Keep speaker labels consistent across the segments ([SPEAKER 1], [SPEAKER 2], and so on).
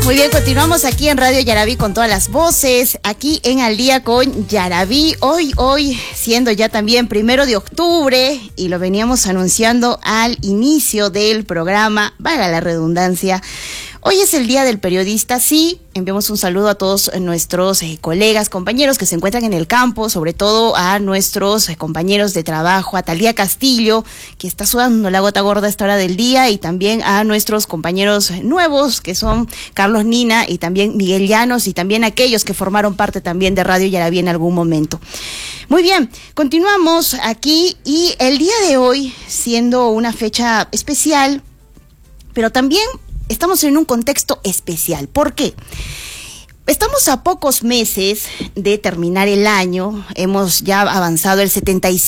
[SPEAKER 1] Muy bien, continuamos aquí en Radio Yaraví con todas las voces, aquí en Al Día con Yaraví. Hoy, siendo ya también 1 de octubre, y lo veníamos anunciando al inicio del programa, valga la redundancia. Hoy es el Día del Periodista. Sí, enviamos un saludo a todos nuestros colegas, compañeros que se encuentran en el campo, sobre todo a nuestros compañeros de trabajo, a Talía Castillo, que está sudando la gota gorda a esta hora del día, y también a nuestros compañeros nuevos, que son Carlos Nina y también Miguel Llanos, y también aquellos que formaron parte también de Radio Yaraví en algún momento. Muy bien, continuamos aquí, y el día de hoy, siendo una fecha especial, pero también estamos en un contexto especial. ¿Por qué? Estamos a pocos meses de terminar el año, hemos ya avanzado el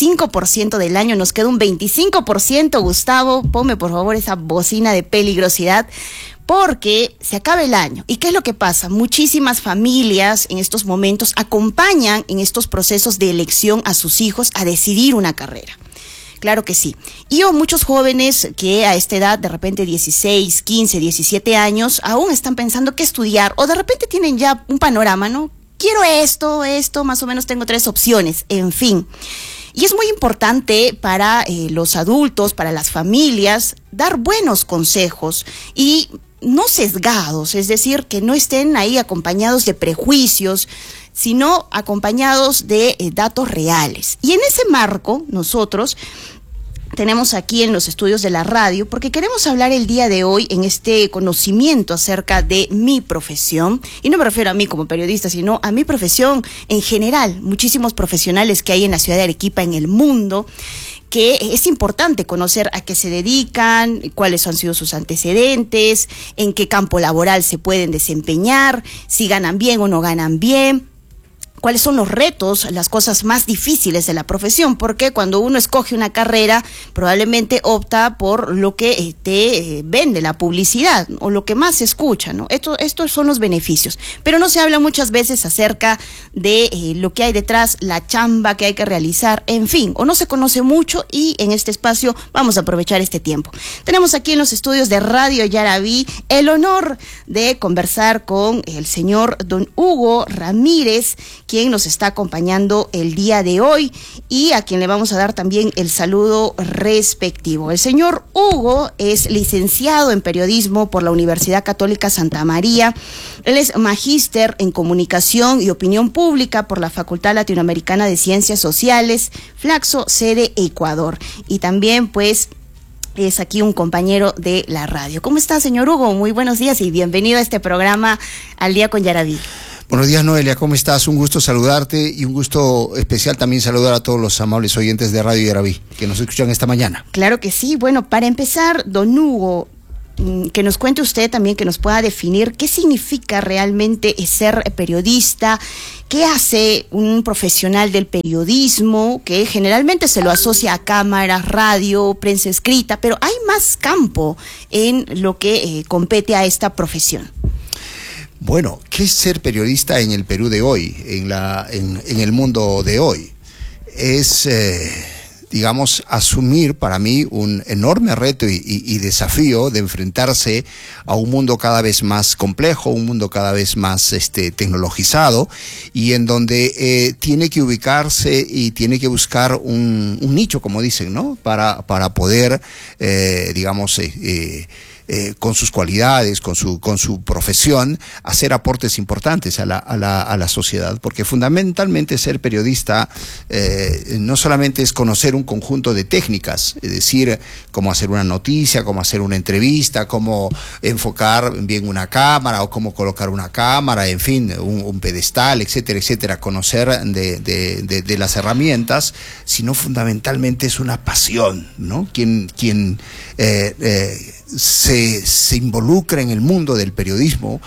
[SPEAKER 1] 75% del año, nos queda un 25%, Gustavo, ponme por favor esa bocina de peligrosidad, porque se acaba el año. ¿Y qué es lo que pasa? Muchísimas familias en estos momentos acompañan en estos procesos de elección a sus hijos a decidir una carrera. Claro que sí. Y muchos jóvenes que a esta edad, de repente 16, 15, 17 años, aún están pensando qué estudiar, o de repente tienen ya un panorama, ¿no? Quiero esto, más o menos tengo 3 opciones, en fin. Y es muy importante para los adultos, para las familias, dar buenos consejos y no sesgados, es decir, que no estén ahí acompañados de prejuicios, sino acompañados de datos reales. Y en ese marco, nosotros tenemos aquí en los estudios de la radio, porque queremos hablar el día de hoy en este conocimiento acerca de mi profesión, y no me refiero a mí como periodista, sino a mi profesión en general, muchísimos profesionales que hay en la ciudad de Arequipa, en el mundo, que es importante conocer a qué se dedican, cuáles han sido sus antecedentes, en qué campo laboral se pueden desempeñar, si ganan bien o no ganan bien, cuáles son los retos, las cosas más difíciles de la profesión, porque cuando uno escoge una carrera, probablemente opta por lo que te vende la publicidad, o lo que más se escucha, ¿no? Estos son los beneficios, pero no se habla muchas veces acerca de lo que hay detrás, la chamba que hay que realizar, en fin, o no se conoce mucho, y en este espacio vamos a aprovechar este tiempo. Tenemos aquí en los estudios de Radio Yaraví el honor de conversar con el señor don Hugo Ramírez, quien nos está acompañando el día de hoy, y a quien le vamos a dar también el saludo respectivo. El señor Hugo es licenciado en periodismo por la Universidad Católica Santa María. Él es magíster en comunicación y opinión pública por la Facultad Latinoamericana de Ciencias Sociales, Flaxo, sede Ecuador. Y también, pues, es aquí un compañero de la radio. ¿Cómo está, señor Hugo? Muy buenos días y bienvenido a este programa Al Día con Yaraví.
[SPEAKER 2] Buenos días, Noelia, ¿cómo estás? Un gusto saludarte, y un gusto especial también saludar a todos los amables oyentes de Radio Yaraví que nos escuchan esta mañana. Claro que sí.
[SPEAKER 1] Bueno, para empezar, don Hugo, que nos cuente usted también, que nos pueda definir qué significa realmente ser periodista, qué hace un profesional del periodismo, que generalmente se lo asocia a cámaras, radio, prensa escrita, pero hay más campo en lo que compete a esta profesión.
[SPEAKER 2] Bueno, ¿qué es ser periodista en el Perú de hoy, en el mundo de hoy? Es, digamos, asumir para mí un enorme reto y desafío de enfrentarse a un mundo cada vez más complejo, un mundo cada vez más tecnologizado, y en donde tiene que ubicarse y tiene que buscar un nicho, como dicen, ¿no? Para poder, digamos, con sus cualidades, con su profesión, hacer aportes importantes a la sociedad, porque fundamentalmente ser periodista no solamente es conocer un conjunto de técnicas, es decir, cómo hacer una noticia, cómo hacer una entrevista, cómo enfocar bien una cámara o cómo colocar una cámara, en fin, un pedestal, etcétera, etcétera, conocer de las herramientas, sino fundamentalmente es una pasión, ¿no? Quien se involucra en el mundo del periodismo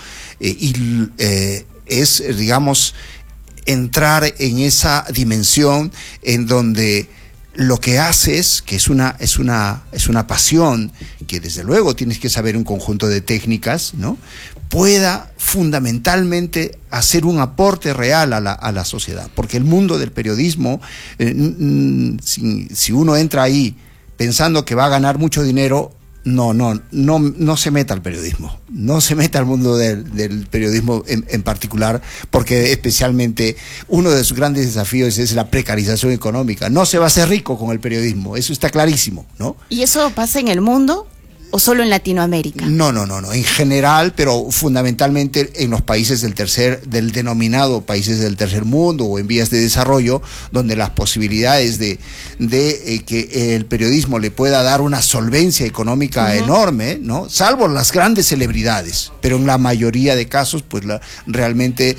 [SPEAKER 2] es, digamos, entrar en esa dimensión en donde lo que haces, que es una pasión, que desde luego tienes que saber un conjunto de técnicas, ¿no?, pueda fundamentalmente hacer un aporte real a la sociedad. Porque el mundo del periodismo, si uno entra ahí pensando que va a ganar mucho dinero, No se meta al periodismo, no se meta al mundo del periodismo en particular, porque especialmente uno de sus grandes desafíos es la precarización económica. No se va a hacer rico con el periodismo, eso está clarísimo, ¿no?
[SPEAKER 1] ¿Y eso pasa en el mundo o solo en Latinoamérica?
[SPEAKER 2] No, en general, pero fundamentalmente en los países del denominado países del tercer mundo o en vías de desarrollo, donde las posibilidades de que el periodismo le pueda dar una solvencia económica enorme, ¿no? Salvo las grandes celebridades, pero en la mayoría de casos, pues realmente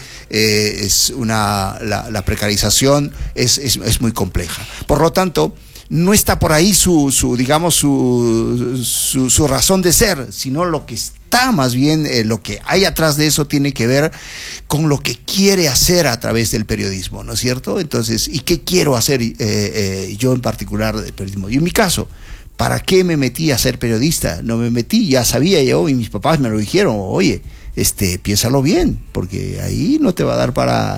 [SPEAKER 2] la precarización es muy compleja. Por lo tanto, no está por ahí su razón de ser, sino lo que está más bien, lo que hay atrás de eso tiene que ver con lo que quiere hacer a través del periodismo, ¿no es cierto? Entonces, ¿y qué quiero hacer yo en particular del periodismo? Y en mi caso, ¿para qué me metí a ser periodista? No me metí, ya sabía yo y mis papás me lo dijeron, oye, piénsalo bien, porque ahí no te va a dar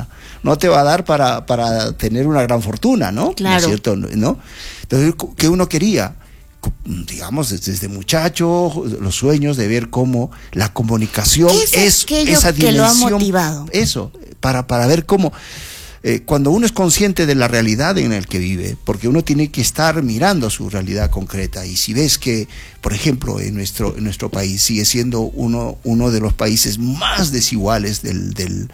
[SPEAKER 2] para tener una gran fortuna, ¿no?
[SPEAKER 1] Claro.
[SPEAKER 2] ¿No es cierto? ¿No? Entonces, ¿qué uno quería? Digamos, desde muchacho, los sueños de ver cómo la comunicación es esa dimensión.
[SPEAKER 1] ¿Qué lo ha motivado?
[SPEAKER 2] Eso, para ver cómo... cuando uno es consciente de la realidad en la que vive, porque uno tiene que estar mirando su realidad concreta, y si ves que, por ejemplo, en nuestro país sigue siendo uno de los países más desiguales del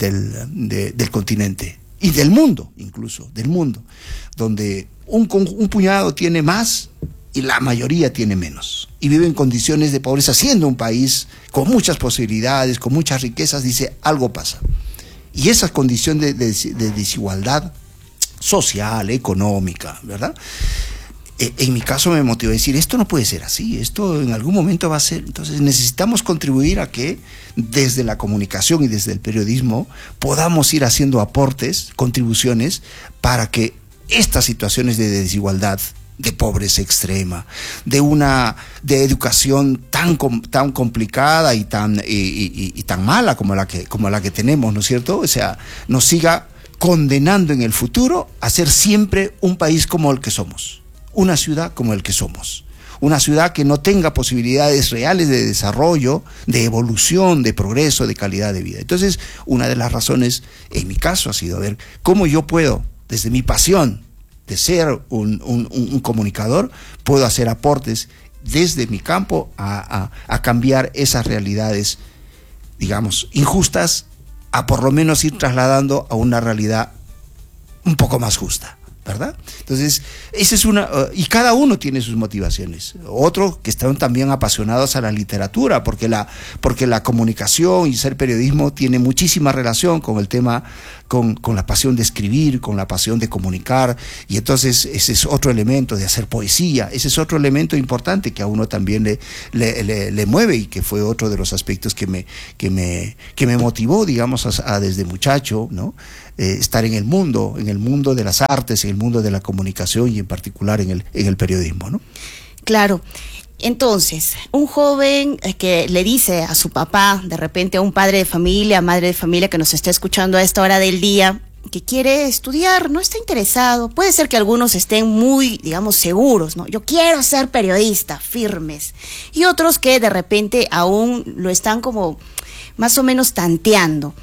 [SPEAKER 2] continente, y del mundo, incluso, del mundo, donde un puñado tiene más y la mayoría tiene menos, y vive en condiciones de pobreza, siendo un país con muchas posibilidades, con muchas riquezas, dice, algo pasa. Y esa condición de desigualdad social, económica, ¿verdad? En mi caso me motivó a decir, esto no puede ser así, esto en algún momento va a ser. Entonces necesitamos contribuir a que desde la comunicación y desde el periodismo podamos ir haciendo aportes, contribuciones, para que estas situaciones de desigualdad, de pobreza extrema, de educación tan complicada y tan mala como la que tenemos, ¿no es cierto? O sea, nos siga condenando en el futuro a ser siempre un país como el que somos, una ciudad como el que somos, una ciudad que no tenga posibilidades reales de desarrollo, de evolución, de progreso, de calidad de vida. Entonces, una de las razones, en mi caso, ha sido ver cómo yo puedo, desde mi pasión de ser un comunicador, puedo hacer aportes desde mi campo a cambiar esas realidades, digamos, injustas, a por lo menos ir trasladando a una realidad un poco más justa, ¿verdad? Entonces, esa es y cada uno tiene sus motivaciones. Otros que están también apasionados a la literatura, porque la comunicación y ser periodismo tiene muchísima relación con el tema, con la pasión de escribir, con la pasión de comunicar, y entonces ese es otro elemento de hacer poesía, ese es otro elemento importante que a uno también le mueve, y que fue otro de los aspectos que me motivó, digamos, desde muchacho, ¿no? Estar en el mundo de las artes, en el mundo de la comunicación y en particular en el periodismo, ¿no?
[SPEAKER 1] Claro. Entonces, un joven que le dice a su papá, de repente a un padre de familia, madre de familia que nos está escuchando a esta hora del día, que quiere estudiar, no está interesado. Puede ser que algunos estén muy, digamos, seguros, ¿no? Yo quiero ser periodista, firmes. Y otros que de repente aún lo están como más o menos tanteando.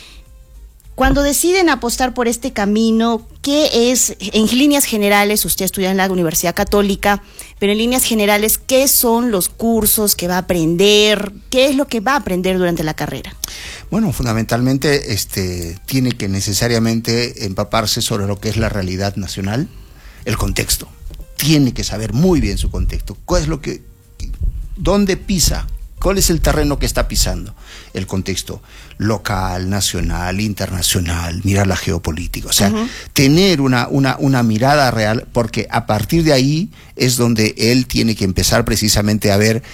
[SPEAKER 1] Cuando deciden apostar por este camino, ¿qué es, en líneas generales, usted estudia en la Universidad Católica, pero en líneas generales, qué son los cursos que va a aprender? ¿Qué es lo que va a aprender durante la carrera?
[SPEAKER 2] Bueno, fundamentalmente tiene que necesariamente empaparse sobre lo que es la realidad nacional, el contexto. Tiene que saber muy bien su contexto. ¿Cuál es dónde pisa? ¿Cuál es el terreno que está pisando? El contexto local, nacional, internacional, mirar la geopolítica. O sea, tener una mirada real, porque a partir de ahí es donde él tiene que empezar precisamente a ver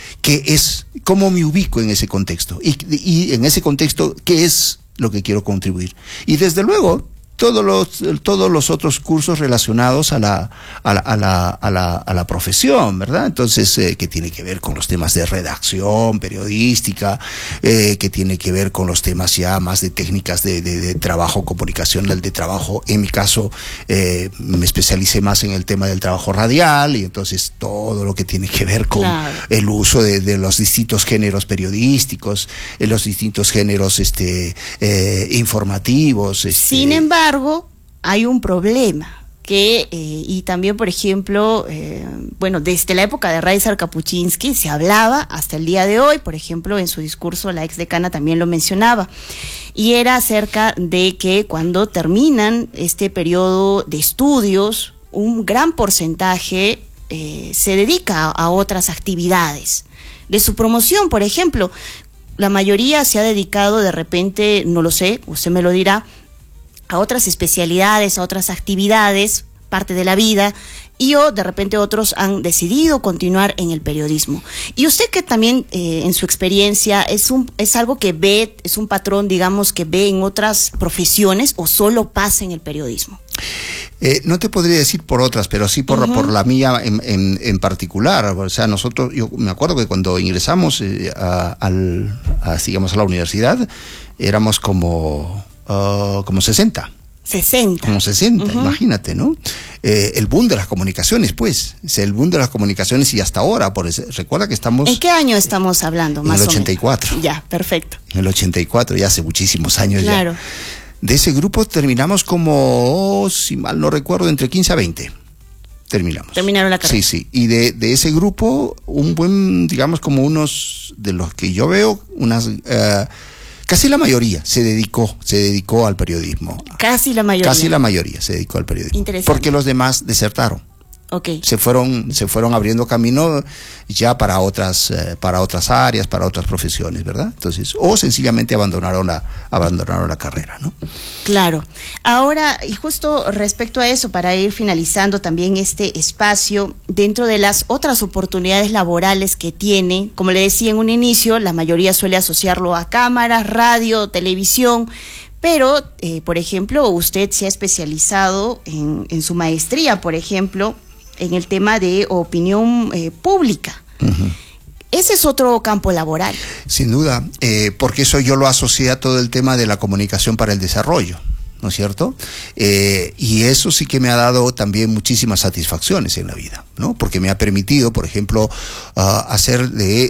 [SPEAKER 2] cómo me ubico en ese contexto. Y en ese contexto, ¿qué es lo que quiero contribuir? Y desde luego, todos los otros cursos relacionados a la profesión, ¿verdad? Entonces, que tiene que ver con los temas de redacción periodística, que tiene que ver con los temas ya más de técnicas de trabajo comunicacional, de trabajo. En mi caso, me especialicé más en el tema del trabajo radial, y entonces todo lo que tiene que ver con el uso de los distintos géneros periodísticos, los distintos géneros informativos.
[SPEAKER 1] Sin embargo, hay un problema que, y también, por ejemplo, bueno, desde la época de Raiza Kapuczynski se hablaba hasta el día de hoy, por ejemplo, en su discurso la exdecana también lo mencionaba, y era acerca de que cuando terminan este periodo de estudios, un gran porcentaje se dedica a otras actividades. De su promoción, por ejemplo, la mayoría se ha dedicado de repente, no lo sé, usted me lo dirá, a otras especialidades, a otras actividades, parte de la vida, y de repente otros han decidido continuar en el periodismo. Y usted, que también en su experiencia es algo que ve, es un patrón, digamos, que ve en otras profesiones, o solo pasa en el periodismo.
[SPEAKER 2] No te podría decir por otras, pero sí por la mía en particular. O sea, yo me acuerdo que cuando ingresamos digamos, a la universidad, éramos como 60.
[SPEAKER 1] 60.
[SPEAKER 2] Como 60, imagínate, ¿no? El boom de las comunicaciones, pues. Es el boom de las comunicaciones, y hasta ahora, recuerda que estamos...
[SPEAKER 1] ¿En qué año estamos hablando, más o menos?
[SPEAKER 2] En el 84.
[SPEAKER 1] Ya, perfecto.
[SPEAKER 2] En el 84, ya hace muchísimos años.
[SPEAKER 1] Claro.
[SPEAKER 2] Ya. De ese grupo terminamos como, si mal no recuerdo, entre 15 a 20. Terminaron la carrera. Sí. Y de ese grupo, un buen, digamos, como unos, de los que yo veo, casi la mayoría se dedicó al periodismo.
[SPEAKER 1] Casi la mayoría
[SPEAKER 2] se dedicó al periodismo.
[SPEAKER 1] Interesante.
[SPEAKER 2] Porque los demás desertaron.
[SPEAKER 1] Okay.
[SPEAKER 2] Se fueron abriendo camino ya para otras áreas, para otras profesiones, ¿verdad? Entonces, o sencillamente abandonaron la carrera, ¿no?
[SPEAKER 1] Claro. Ahora, y justo respecto a eso, para ir finalizando también este espacio, dentro de las otras oportunidades laborales que tiene, como le decía en un inicio, la mayoría suele asociarlo a cámaras, radio, televisión. Pero, por ejemplo, usted se ha especializado en su maestría, por ejemplo, en el tema de opinión pública. Ese es otro campo laboral.
[SPEAKER 2] Sin duda, porque eso yo lo asocié a todo el tema de la comunicación para el desarrollo, ¿no es cierto? Y eso sí que me ha dado también muchísimas satisfacciones en la vida, ¿no? Porque me ha permitido, por ejemplo, hacer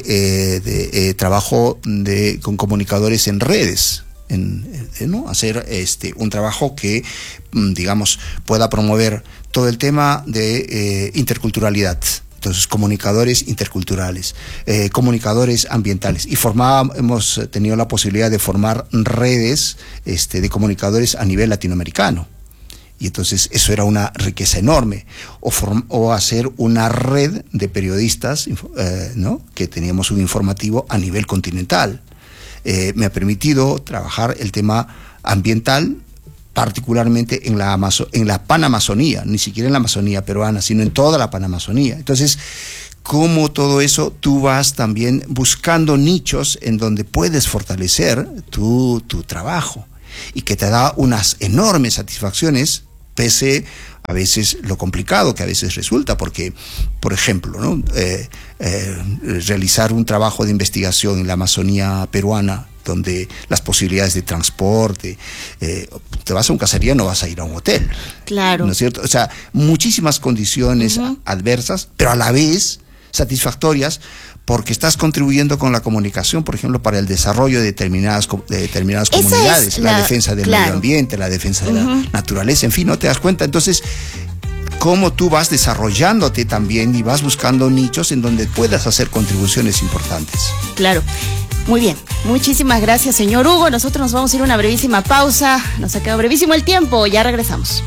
[SPEAKER 2] trabajo con comunicadores en redes, ¿no? Hacer un trabajo que, digamos, pueda promover todo el tema de interculturalidad. Entonces, comunicadores interculturales, comunicadores ambientales. Y hemos tenido la posibilidad de formar redes de comunicadores a nivel latinoamericano. Y entonces eso era una riqueza enorme. O hacer una red de periodistas, ¿no? Que teníamos un informativo a nivel continental. Me ha permitido trabajar el tema ambiental, particularmente en la Panamazonía, ni siquiera en la Amazonía peruana, sino en toda la Panamazonía. Entonces, como todo eso, tú vas también buscando nichos en donde puedes fortalecer tu trabajo, y que te da unas enormes satisfacciones, pese a veces lo complicado que a veces resulta, porque, por ejemplo, ¿no? Realizar un trabajo de investigación en la Amazonía peruana, donde las posibilidades de transporte, te vas a un caserío, no vas a ir a un hotel.
[SPEAKER 1] Claro.
[SPEAKER 2] ¿No es cierto? O sea, muchísimas condiciones adversas, pero a la vez satisfactorias, porque estás contribuyendo con la comunicación, por ejemplo, para el desarrollo de determinadas comunidades, la defensa del medio ambiente, la defensa de la naturaleza, en fin, ¿no te das cuenta? Entonces, cómo tú vas desarrollándote también y vas buscando nichos en donde puedas hacer contribuciones importantes.
[SPEAKER 1] Claro. Muy bien, muchísimas gracias, señor Hugo. Nosotros nos vamos a ir a una brevísima pausa. Nos ha quedado brevísimo el tiempo, ya regresamos.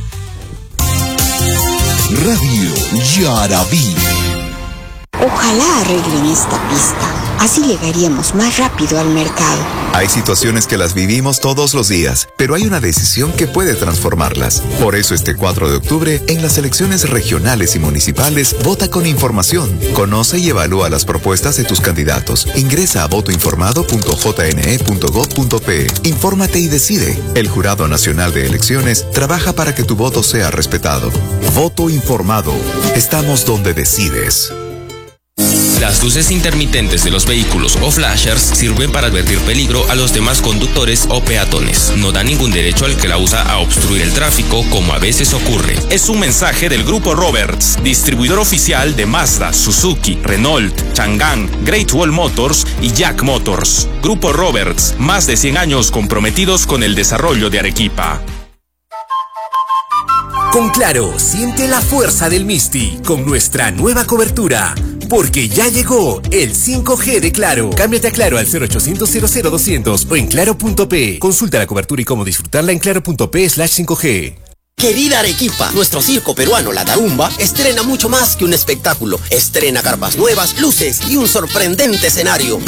[SPEAKER 3] Radio Yaraví.
[SPEAKER 4] Ojalá arreglen esta pista, así llegaríamos más rápido al mercado. Hay situaciones que las vivimos todos los días, pero hay una decisión que puede transformarlas. Por eso este 4 de octubre, en las elecciones regionales y municipales, vota con información. Conoce y evalúa las propuestas de tus candidatos. Ingresa a votoinformado.jne.gov.pe. Infórmate y decide. El Jurado Nacional de Elecciones trabaja para que tu voto sea respetado. Voto informado. Estamos donde decides.
[SPEAKER 5] Las luces intermitentes de los vehículos o flashers sirven para advertir peligro a los demás conductores o peatones. No da ningún derecho al que la usa a obstruir el tráfico, como a veces ocurre. Es un mensaje del Grupo Roberts, distribuidor oficial de Mazda, Suzuki, Renault, Chang'an, Great Wall Motors y Jack Motors. Grupo Roberts, más de 100 años comprometidos con el desarrollo de Arequipa.
[SPEAKER 6] Con Claro, siente la fuerza del Misti con nuestra nueva cobertura. Porque ya llegó el 5G de Claro. Cámbiate a Claro al 0800 00200 o en claro.p. Consulta la cobertura y cómo disfrutarla en claro.p/5G.
[SPEAKER 7] Querida Arequipa, nuestro circo peruano La Tarumba estrena mucho más que un espectáculo. Estrena carpas nuevas, luces y un sorprendente escenario.